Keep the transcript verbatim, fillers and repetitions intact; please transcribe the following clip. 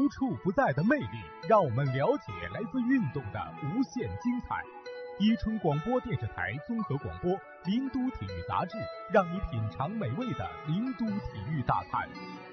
无处不在的魅力，让我们了解来自运动的无限精彩。伊春广播电视台综合广播，林都体育杂志，让你品尝美味的林都体育大餐。